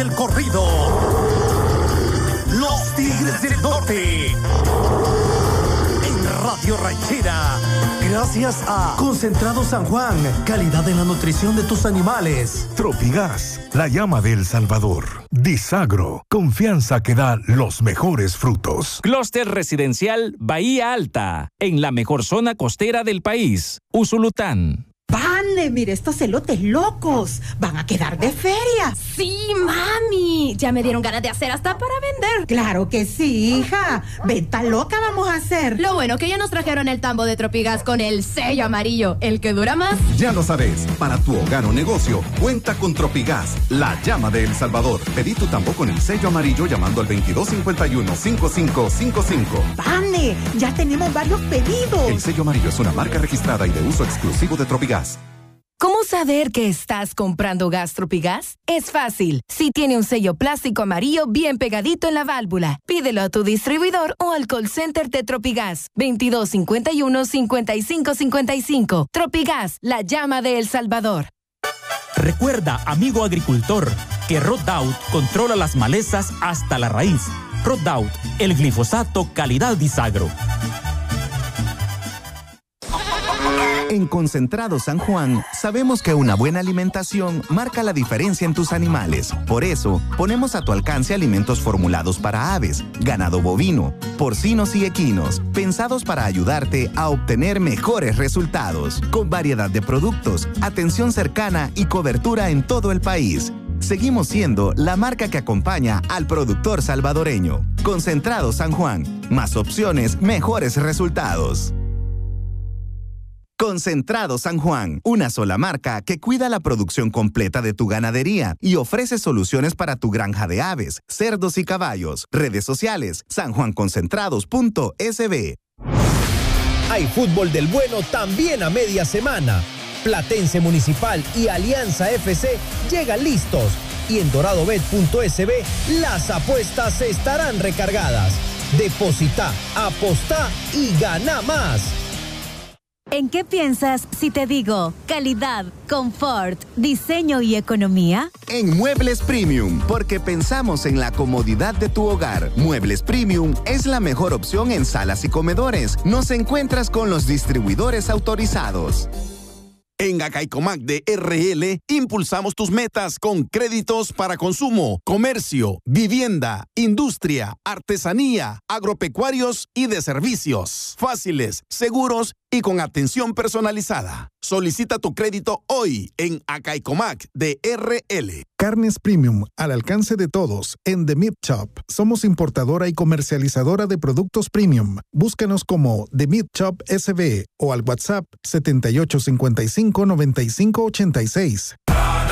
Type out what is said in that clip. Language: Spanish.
del corrido. Los Tigres del Norte. En Radio Ranchera. Gracias a Concentrado San Juan. Calidad en la nutrición de tus animales. Tropigas, la llama de El Salvador. Disagro, confianza que da los mejores frutos. Clúster residencial Bahía Alta, en la mejor zona costera del país, Usulután. ¡Vale! Mire, estos elotes locos van a quedar de feria. Sí, mami, ya me dieron ganas de hacer hasta para vender. Claro que sí, hija. Venta loca vamos a hacer. Lo bueno que ya nos trajeron el tambo de Tropigas con el sello amarillo, el que dura más. Ya lo sabes, para tu hogar o negocio, cuenta con Tropigas, la llama de El Salvador. Pedí tu tambo con el sello amarillo llamando al 2251-5555. ¡Vale! Ya tenemos varios pedidos. El sello amarillo es una marca registrada y de uso exclusivo de Tropigas. ¿Cómo saber que estás comprando gas Tropigas? Es fácil. Si tiene un sello plástico amarillo bien pegadito en la válvula, pídelo a tu distribuidor o al call center de Tropigas. 2251-5555. Tropigas, la llama de El Salvador. Recuerda, amigo agricultor, que Roundup controla las malezas hasta la raíz. Roundup, el glifosato calidad Disagro. En Concentrado San Juan, sabemos que una buena alimentación marca la diferencia en tus animales. Por eso, ponemos a tu alcance alimentos formulados para aves, ganado bovino, porcinos y equinos, pensados para ayudarte a obtener mejores resultados. Con variedad de productos, atención cercana y cobertura en todo el país. Seguimos siendo la marca que acompaña al productor salvadoreño. Concentrado San Juan. Más opciones, mejores resultados. Concentrado San Juan, una sola marca que cuida la producción completa de tu ganadería y ofrece soluciones para tu granja de aves, cerdos y caballos. Redes sociales, sanjuanconcentrados.sb. Hay fútbol del bueno también a media semana. Platense Municipal y Alianza FC llegan listos y en doradobet.sb las apuestas estarán recargadas. Deposita, apostá y gana más. ¿En qué piensas si te digo calidad, confort, diseño y economía? En Muebles Premium, porque pensamos en la comodidad de tu hogar. Muebles Premium es la mejor opción en salas y comedores. Nos encuentras con los distribuidores autorizados. En Acaicomac de RL, impulsamos tus metas con créditos para consumo, comercio, vivienda, industria, artesanía, agropecuarios y de servicios. Fáciles, seguros y con atención personalizada. Solicita tu crédito hoy en Acaicomac de RL. Carnes Premium, al alcance de todos, en The Meat Shop. Somos importadora y comercializadora de productos premium. Búscanos como The Meat Shop SB o al WhatsApp 7855-9586.